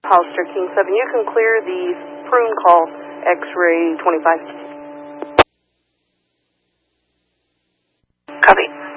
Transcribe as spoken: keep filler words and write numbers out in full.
Hollister King seven. You can clear the prune call X-ray twenty-five. Copy.